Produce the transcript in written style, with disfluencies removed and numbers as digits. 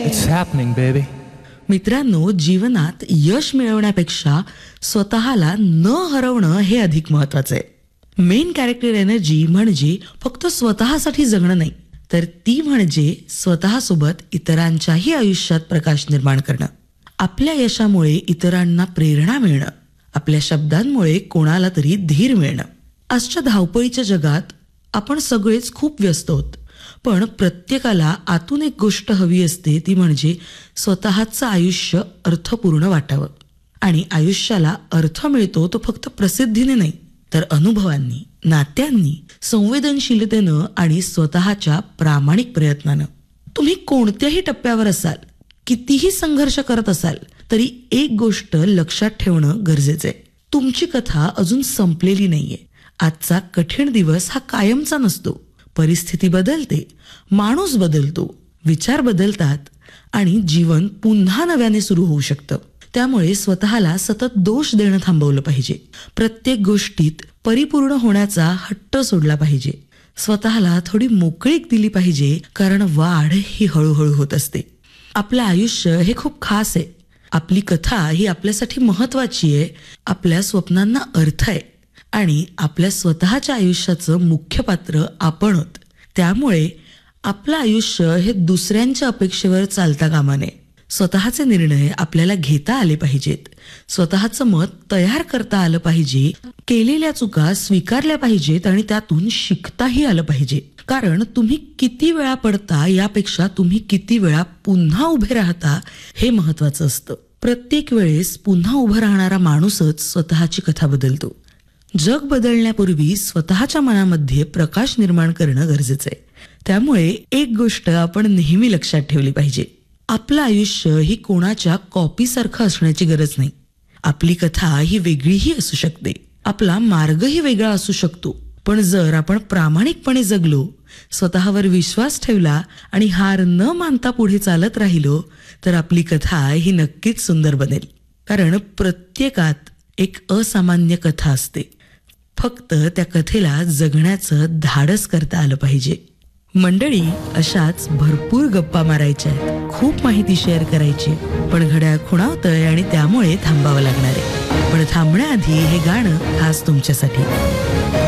It's happening, baby. मित्रांनो, जीवनात यश मिळवण्यापेक्षा स्वतःला न हरवणं हे अधिक महत्वाचं आहे. मेन कॅरेक्टर एनर्जी म्हणजे फक्त स्वतःसाठी जगणं नाही, तर ती म्हणजे स्वतःसोबत इतरांच्याही आयुष्यात प्रकाश निर्माण करणं. आपल्या यशामुळे इतरांना प्रेरणा मिळणं, आपल्या शब्दांमुळे कोणाला तरी धीर मिळणं. आजच्या धावपळीच्या जगात आपण सगळेच खूप व्यस्त आहोत, पण प्रत्येकाला आतून एक गोष्ट हवी असते, ती म्हणजे स्वतःचं आयुष्य अर्थपूर्ण वाटावं. आणि आयुष्याला अर्थ मिळतो तो फक्त प्रसिद्धीने नाही, तर अनुभवांनी, नात्यांनी, संवेदनशीलतेनं आणि स्वतःच्या प्रामाणिक प्रयत्नानं. तुम्ही कोणत्याही टप्प्यावर असाल, कितीही संघर्ष करत असाल, तरी एक गोष्ट लक्षात ठेवणं गरजेचं आहे. तुमची कथा अजून संपलेली नाहीये. आजचा कठीण दिवस हा कायमचा नसतो. परिस्थिती बदलते, माणूस बदलतो, विचार बदलतात आणि जीवन पुन्हा नव्याने सुरू होऊ शकतं. त्यामुळे स्वतःला सतत दोष देणं थांबवलं पाहिजे. प्रत्येक गोष्टीत परिपूर्ण होण्याचा हट्ट सोडला पाहिजे. स्वतःला थोडी मोकळीक दिली पाहिजे, कारण वाढ ही हळूहळू होत असते. आपलं आयुष्य हे खूप खास आहे. आपली कथा ही आपल्यासाठी महत्वाची आहे. आपल्या स्वप्नांना अर्थ आहे आणि आपल्या स्वतःच्या आयुष्याचं मुख्य पात्र आपण आहोत. त्यामुळे आपलं आयुष्य हे दुसऱ्यांच्या अपेक्षेवर चालता कामा नये. स्वतःचे निर्णय आपल्याला घेता आले पाहिजेत. स्वतःचं मत तयार करता आलं पाहिजे. केलेल्या चुका स्वीकारल्या पाहिजेत आणि त्यातून शिकताही आलं पाहिजे. कारण तुम्ही किती वेळा पडता यापेक्षा तुम्ही किती वेळा पुन्हा उभे राहता हे महत्वाचं असतं. प्रत्येक वेळेस पुन्हा उभं राहणारा माणूसच स्वतःची कथा बदलतो. जग बदलण्यापूर्वी स्वतःच्या मनामध्ये प्रकाश निर्माण करणं गरजेचं आहे. त्यामुळे एक गोष्ट आपण नेहमी लक्षात ठेवली पाहिजे. आपलं आयुष्य ही कोणाच्या कॉपीसारखं असण्याची गरज नाही. आपली कथा ही वेगळीही असू शकते. आपला मार्गही वेगळा असू शकतो. पण जर आपण प्रामाणिकपणे जगलो, स्वतःवर विश्वास ठेवला आणि हार न मानता पुढे चालत राहिलो, तर आपली कथा ही नक्कीच सुंदर बनेल. कारण प्रत्येकात एक असामान्य कथा असते. फक्त त्या कथेला जगण्याचं धाडस करता आलं पाहिजे. मंडळी, अशाच भरपूर गप्पा मारायच्या आहेत, खूप माहिती शेअर करायची, पण घड्याळ खुणावतंय आणि त्यामुळे थांबावं लागणार आहे. पण थांबण्याआधी हे गाणं खास तुमच्यासाठी.